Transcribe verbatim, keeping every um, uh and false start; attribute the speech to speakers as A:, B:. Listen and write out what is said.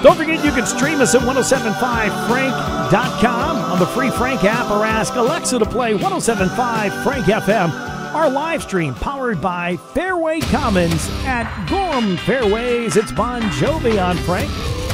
A: Don't forget you can stream us at ten seventy-five frank dot com on the free Frank app or ask Alexa to play ten seventy-five Frank F M. Our live stream powered by Fairway Commons at Gorham Fairways. It's Bon Jovi on Frank.